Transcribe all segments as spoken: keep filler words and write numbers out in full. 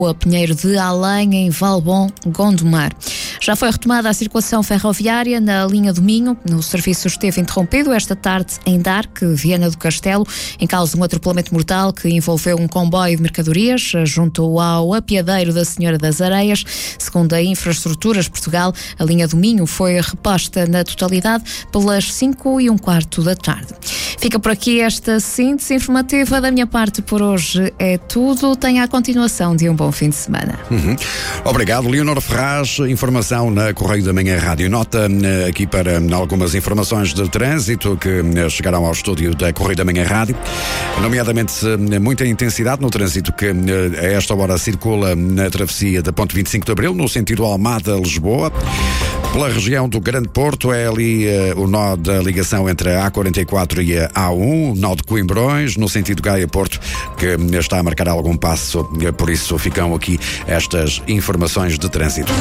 a Pinheiro de Além, em Valbom, Gondomar. Já foi retomada a circulação ferroviária na linha do Minho. O serviço esteve interrompido esta tarde em Darque, Viana do Castelo, em causa de um atropelamento mortal que envolveu um comboio de mercadorias junto ao apiadeiro da Senhora das Areias. Segundo a Infraestruturas Portugal, a linha do Minho foi reposta na totalidade pelas cinco e um quarto da tarde. Fica por aqui esta síntese informativa. Da minha parte por hoje é tudo. Tenha a continuação de um bom fim de semana. Uhum. Obrigado, Leonor Ferraz. Informação na Correio da Manhã Rádio. Nota aqui para algumas informações de trânsito que chegarão ao estúdio da Correio da Manhã Rádio, nomeadamente muita intensidade no trânsito que a esta hora circula na travessia da Ponte vinte e cinco de Abril, no sentido Almada-Lisboa. Pela região do Grande Porto, é ali uh, o nó da ligação entre a A quarenta e quatro e a A um, nó de Coimbrões, no sentido Gaia-Porto, que uh, está a marcar algum passo, uh, por isso ficam aqui estas informações de trânsito.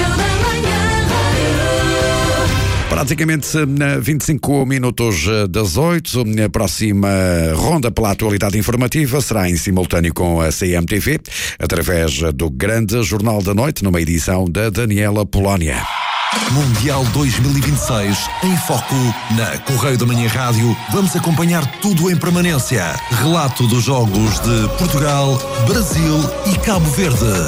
Praticamente uh, vinte e cinco minutos uh, das oito, a próxima ronda pela atualidade informativa será em simultâneo com a C M T V, através do Grande Jornal da Noite, numa edição da Daniela Polónia. Mundial dois mil e vinte e seis em foco na Correio da Manhã Rádio. Vamos acompanhar tudo em permanência. Relato dos jogos de Portugal, Brasil e Cabo Verde.